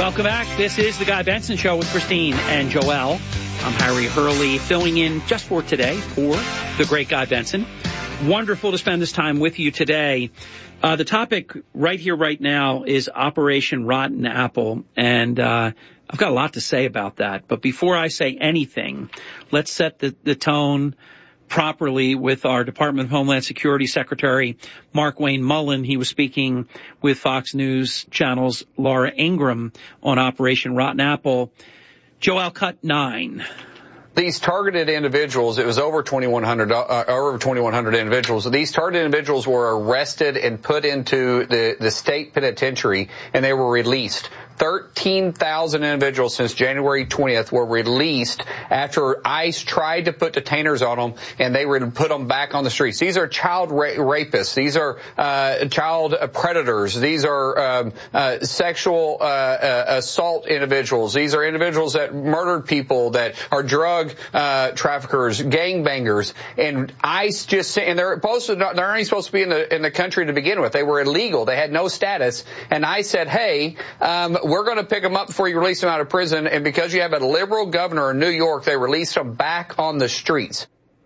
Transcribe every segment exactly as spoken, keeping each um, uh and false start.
Welcome back. This is the Guy Benson Show with Christine and Joel. I'm Harry Hurley, filling in just for today for the great Guy Benson. Wonderful to spend this time with you today. Uh, the topic right here, right now, is Operation Rotten Apple, and uh, I've got a lot to say about that. But before I say anything, let's set the, the tone properly with our Department of Homeland Security Secretary, Mark Wayne Mullen. He was speaking with Fox News Channel's Laura Ingraham on Operation Rotten Apple. Joel, cut nine. These targeted individuals, it was over twenty-one hundred, uh, over twenty-one hundred individuals. These targeted individuals were arrested and put into the, the state penitentiary, and they were released. thirteen thousand individuals since January twentieth were released after ICE tried to put detainers on them, and they were to put them back on the streets. These are child ra- rapists. These are uh, child predators. These are um, uh, sexual uh, uh, assault individuals. These are individuals that murdered people, that are drug uh, traffickers, gangbangers, and ICE just and they're supposed to not, they're not even supposed to be in the in the country to begin with. They were illegal. They had no status, and ICE said, "Hey, um, we're going to pick them up before you release them out of prison." And because you have a liberal governor in New York, they released them back on the streets.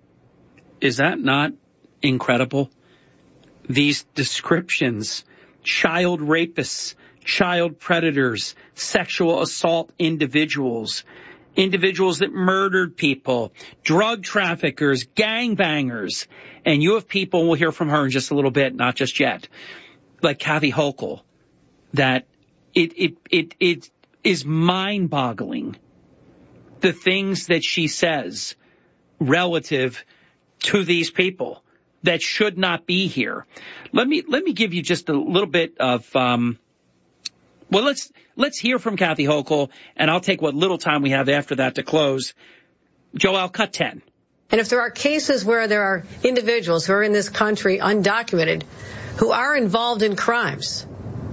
Is that not incredible? These descriptions: child rapists, child predators, sexual assault individuals, individuals that murdered people, drug traffickers, gangbangers. And you have people, we'll hear from her in just a little bit, not just yet, like Kathy Hochul, that It, it, it, it is mind-boggling, the things that she says relative to these people that should not be here. Let me, let me give you just a little bit of, um, well, let's, let's hear from Kathy Hochul, and I'll take what little time we have after that to close. Joel, cut ten. And if there are cases where there are individuals who are in this country undocumented who are involved in crimes,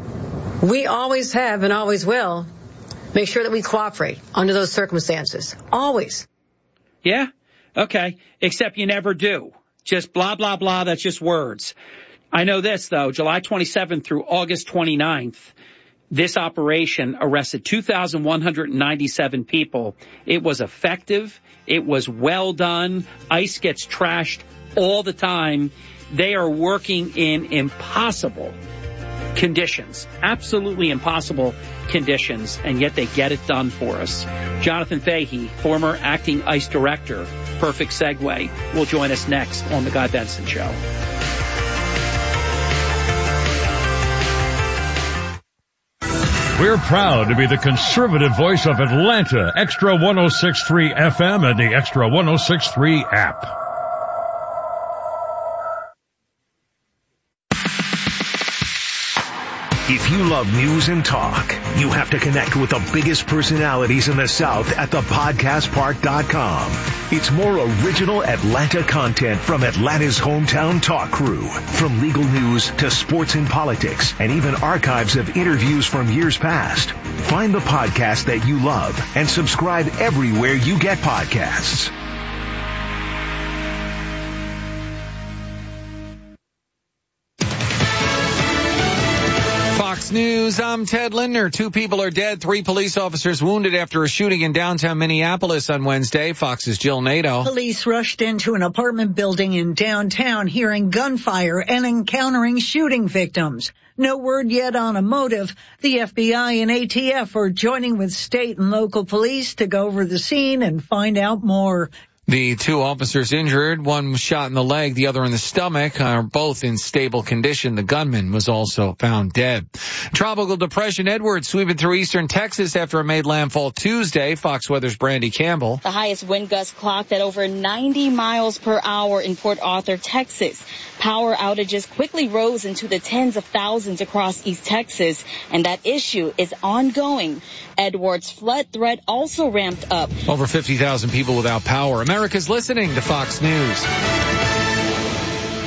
we always have and always will make sure that we cooperate under those circumstances. Always. Yeah? Okay. Except you never do. Just blah, blah, blah. That's just words. I know this, though. July twenty-seventh through August twenty-ninth, this operation arrested two thousand one hundred ninety-seven people. It was effective. It was well done. ICE gets trashed all the time. They are working in impossible conditions, absolutely impossible conditions, and yet they get it done for us. Jonathan Fahey, former acting ICE director, perfect segue, will join us next on The Guy Benson Show. We're proud to be the conservative voice of Atlanta, Extra one oh six point three F M and the Extra one oh six point three app. If you love news and talk, you have to connect with the biggest personalities in the South at the podcast park dot com. It's more original Atlanta content from Atlanta's hometown talk crew. From legal news to sports and politics, and even archives of interviews from years past. Find the podcast that you love and subscribe everywhere you get podcasts. Fox News, I'm Ted Lindner. Two people are dead, three police officers wounded after a shooting in downtown Minneapolis on Wednesday. Fox's Jill Nato. Police rushed into an apartment building in downtown, hearing gunfire and encountering shooting victims. No word yet on a motive. The F B I and A T F are joining with state and local police to go over the scene and find out more. The two officers injured, one was shot in the leg, the other in the stomach, are both in stable condition. The gunman was also found dead. Tropical Depression Edward sweeping through eastern Texas after it made landfall Tuesday. Fox Weather's Brandy Campbell. The highest wind gust clocked at over ninety miles per hour in Port Arthur, Texas. Power outages quickly rose into the tens of thousands across East Texas, and that issue is ongoing. Edward's flood threat also ramped up. Over fifty thousand people without power. America's listening to Fox News.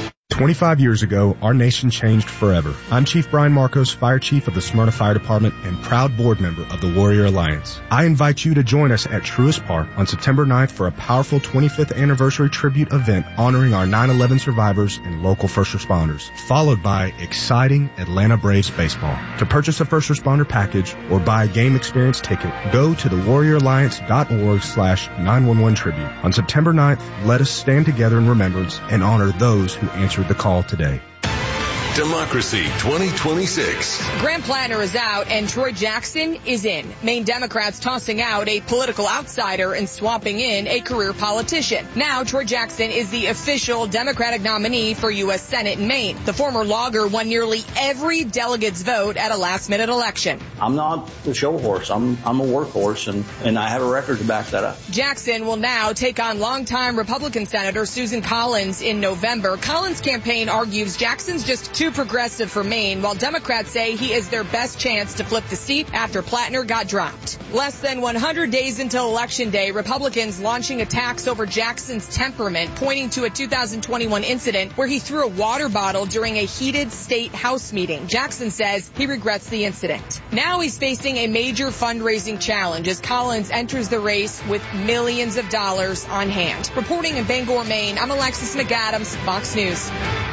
twenty-five years ago, our nation changed forever. I'm Chief Brian Marcos, Fire Chief of the Smyrna Fire Department and proud board member of the Warrior Alliance. I invite you to join us at Truist Park on September ninth for a powerful twenty-fifth anniversary tribute event honoring our nine eleven survivors and local first responders, followed by exciting Atlanta Braves baseball. To purchase a first responder package or buy a game experience ticket, go to the warrior alliance dot org slash nine one one tribute. On September ninth, let us stand together in remembrance and honor those who answered the call today. Democracy twenty twenty-six. Graham Plattner is out and Troy Jackson is in. Maine Democrats tossing out a political outsider and swapping in a career politician. Now Troy Jackson is the official Democratic nominee for U S Senate in Maine. The former logger won nearly every delegate's vote at a last-minute election. I'm not the show horse. I'm I'm a workhorse, and, and I have a record to back that up. Jackson will now take on longtime Republican Senator Susan Collins in November. Collins' campaign argues Jackson's just too progressive for Maine, while Democrats say he is their best chance to flip the seat after Plattner got dropped. Less than one hundred days until Election Day, Republicans launching attacks over Jackson's temperament, pointing to a two thousand twenty-one incident where he threw a water bottle during a heated state House meeting. Jackson says he regrets the incident. Now he's facing a major fundraising challenge as Collins enters the race with millions of dollars on hand. Reporting in Bangor, Maine, I'm Alexis McAdams, Fox News.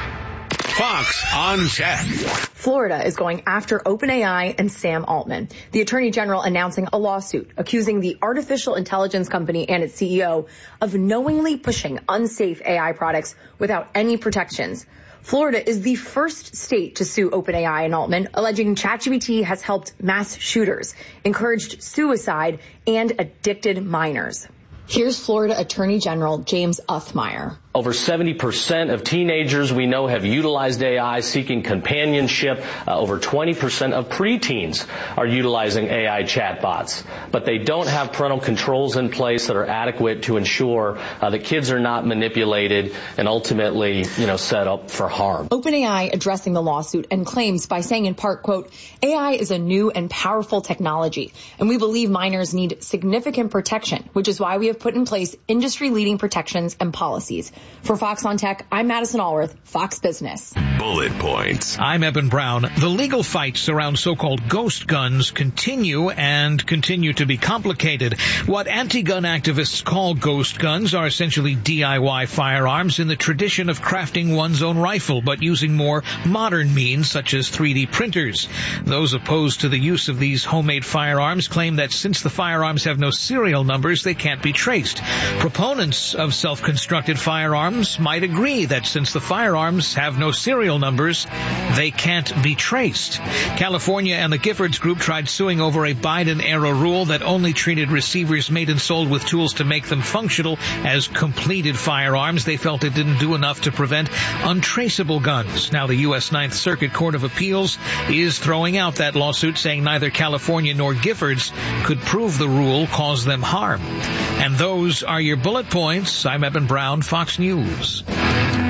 Fox on Tech. Florida is going after OpenAI and Sam Altman. The Attorney General announcing a lawsuit accusing the artificial intelligence company and its C E O of knowingly pushing unsafe A I products without any protections. Florida is the first state to sue OpenAI and Altman, alleging ChatGPT has helped mass shooters, encouraged suicide, and addicted minors. Here's Florida Attorney General James Uthmire. Over seventy percent of teenagers we know have utilized A I seeking companionship. Uh, over twenty percent of preteens are utilizing A I chatbots. But they don't have parental controls in place that are adequate to ensure uh, that kids are not manipulated and ultimately, you know, set up for harm. OpenAI addressing the lawsuit and claims by saying in part, quote, A I is a new and powerful technology, and we believe minors need significant protection, which is why we have put in place industry-leading protections and policies. For Fox on Tech, I'm Madison Allworth, Fox Business. Bullet points. I'm Eben Brown. The legal fights around so-called ghost guns continue and continue to be complicated. What anti-gun activists call ghost guns are essentially D I Y firearms in the tradition of crafting one's own rifle, but using more modern means such as three D printers. Those opposed to the use of these homemade firearms claim that since the firearms have no serial numbers, they can't be traced. Proponents of self-constructed firearms might agree that since the firearms have no serial numbers, they can't be traced. California and the Giffords Group tried suing over a Biden-era rule that only treated receivers made and sold with tools to make them functional as completed firearms. They felt it didn't do enough to prevent untraceable guns. Now the U S Ninth Circuit Court of Appeals is throwing out that lawsuit, saying neither California nor Giffords could prove the rule caused them harm. And those are your bullet points. I'm Eben Brown, Fox News.